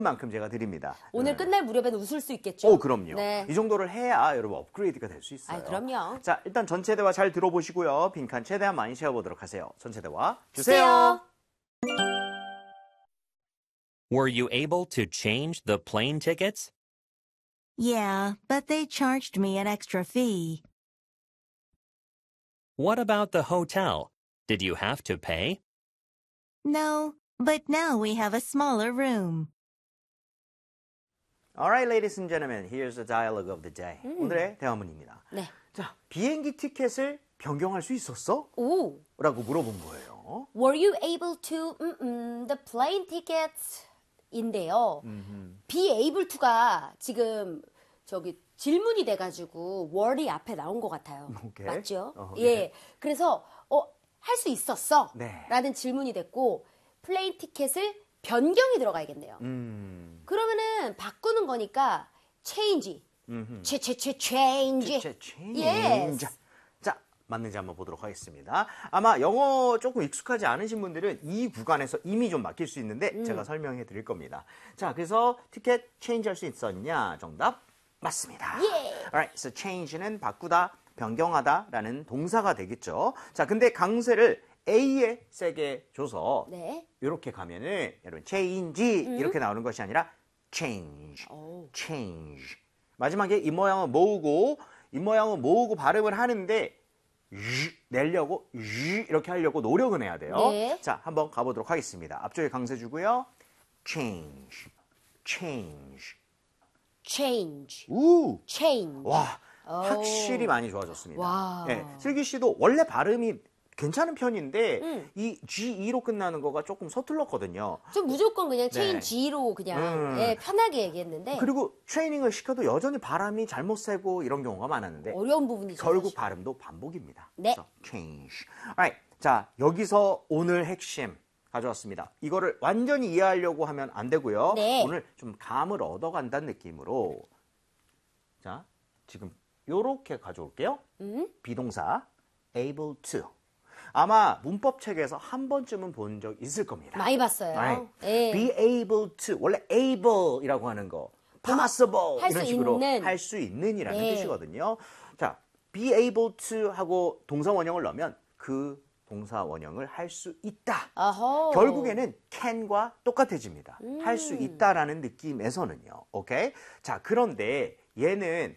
만큼 제가 드립니다. 오늘 끝날 무렵에는 웃을 수 있겠죠? 그럼요. 네. 이 정도를 해야 여러분 업그레이드가 될 수 있어요. 그럼요. 자, 일단 전체 대화 잘 들어보시고요. 빈칸 최대한 많이 채워보도록 하세요. 전체 대화 주세요. Were you able to change the plane tickets? Yeah, but they charged me an extra fee. What about the hotel? Did you have to pay? No, but now we have a smaller room. Alright, ladies and gentlemen, here's the dialogue of the day. 오늘의 대화문입니다. 네. 자, 비행기 티켓을 변경할 수 있었어? 오. 라고 물어본 거예요. Were you able to the plane tickets? 인데요. be able to가 지금 저기 질문이 돼가지고 were이 앞에 나온 것 같아요. 오케이. 맞죠? 네. 예. 그래서 할 수 있었어? 네. 라는 질문이 됐고 플레인 티켓을 변경이 들어가야겠네요. 그러면은 바꾸는 거니까 change. change. Yes. 자, 맞는지 한번 보도록 하겠습니다. 아마 영어 조금 익숙하지 않으신 분들은 이 구간에서 이미 좀 막힐 수 있는데 제가 설명해 드릴 겁니다. 자, 그래서 티켓 change 할 수 있었냐? 정답 맞습니다. Alright, so change는 바꾸다, 변경하다라는 동사가 되겠죠. 자, 근데 강세를 A에 세게 줘서 네. 이렇게 가면은 여러분 change 이렇게 나오는 것이 아니라 change. change. 마지막에 이 모양은 모으고 발음을 하는데 내려고 이렇게 하려고 노력은 해야 돼요. 네. 자, 한번 가보도록 하겠습니다. 앞쪽에 강세 주고요. change. 우! change. 와, 확실히 많이 좋아졌습니다. 와. 네, 슬기 씨도 원래 발음이 괜찮은 편인데 이 G2로 끝나는 거가 조금 서툴렀거든요. 좀 무조건 그냥 change로 그냥 편하게 얘기했는데 그리고 트레이닝을 시켜도 여전히 발음이 잘못 세고 이런 경우가 많았는데 어려운 부분이죠. 결국 사실. 발음도 반복입니다. 네. 그래서 change. Alright. 자, 여기서 오늘 핵심 가져왔습니다. 이거를 완전히 이해하려고 하면 안 되고요. 네. 오늘 좀 감을 얻어간다는 느낌으로 자, 지금 요렇게 가져올게요. 비동사 able to. 아마 문법 책에서 한 번쯤은 본 적 있을 겁니다. 많이 봤어요. Right. 예. be able to. 원래 able이라고 하는 거. possible 할 이런 수 식으로 있는. 할 수 있는이라는 네. 뜻이거든요. 자, be able to 하고 동사 원형을 넣으면 그 동사 원형을 할 수 있다. 어허. 결국에는 can과 똑같아집니다. 할 수 있다라는 느낌에서는요. 오케이? 자, 그런데 얘는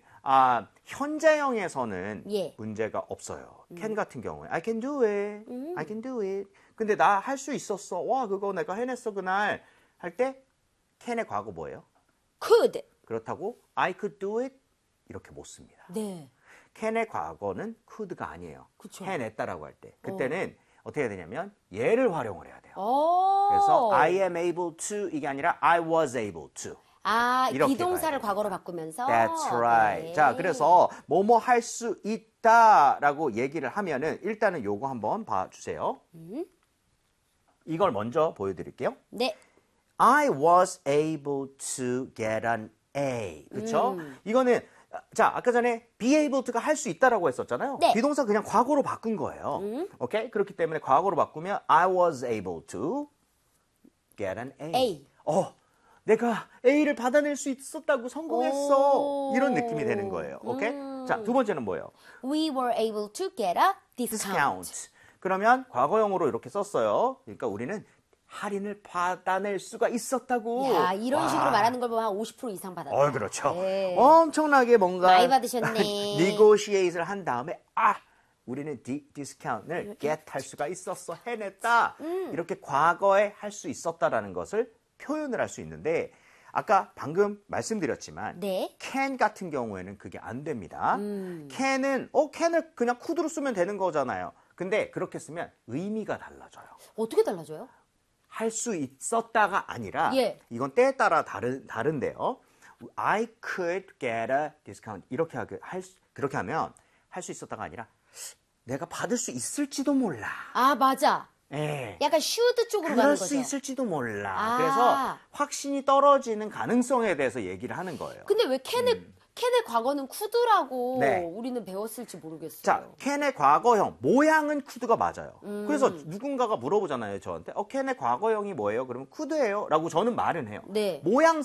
현재형에서는 예. 문제가 없어요. can 같은 경우에 I can do it. I can do it. 근데 나 할 수 있었어. 와, 그거 내가 해냈어 그날. 할 때 can의 과거 뭐예요? could. 그렇다고 I could do it 이렇게 못 씁니다. 네. can의 과거는 could가 아니에요. 그쵸. 해냈다라고 할 때. 그때는 어떻게 해야 되냐면 얘를 활용을 해야 돼요. 오. 그래서 I am able to 이게 아니라 I was able to. 이렇게 비동사를 가야 과거로 바꾸면서. That's right. 네. 자, 그래서 뭐뭐 할 수 있다라고 얘기를 하면은 일단은 요거 한번 봐주세요. 이걸 먼저 보여드릴게요. 네. I was able to get an A. 그렇죠? 이거는 자, 아까 전에 be able to가 할 수 있다라고 했었잖아요. 네. 비동사 그냥 과거로 바꾼 거예요. 오케이? 그렇기 때문에 과거로 바꾸면 I was able to get an A. A. 내가 A를 받아낼 수 있었다고 성공했어. 오. 이런 느낌이 되는 거예요. 오케이? 자, 두 번째는 뭐예요? We were able to get a discount. discount. 그러면 과거형으로 이렇게 썼어요. 그러니까 우리는 할인을 받아낼 수가 있었다고. 야, 이런 식으로 말하는 걸 보면 한 50% 이상 받았다. 그렇죠. 네. 엄청나게 뭔가 많이 받으셨네. negotiate를 한 다음에 우리는 디스카운트를 get 할 수가 있었어. 해냈다. 이렇게 과거에 할 수 있었다라는 것을 표현을 할 수 있는데 아까 방금 말씀드렸지만 네. can 같은 경우에는 그게 안 됩니다. can은 can을 그냥 could로 쓰면 되는 거잖아요. 근데 그렇게 쓰면 의미가 달라져요. 어떻게 달라져요? 할 수 있었다가 아니라 예. 이건 때에 따라 다른데요. I could get a discount 이렇게 그렇게 하면 할 수 있었다가 아니라 내가 받을 수 있을지도 몰라. 맞아. 예. 약간 should 쪽으로 가는 그럴 거죠. 수 있을지도 몰라. 그래서 확신이 떨어지는 가능성에 대해서 얘기를 하는 거예요. 근데 왜 can을 캔의 과거는 could라고 네. 우리는 배웠을지 모르겠어요. 자, 캔의 과거형 모양은 could가 맞아요. 그래서 누군가가 물어보잖아요, 저한테. 캔의 과거형이 뭐예요? 그러면 could예요. 라고 저는 말은 해요. 네. 모양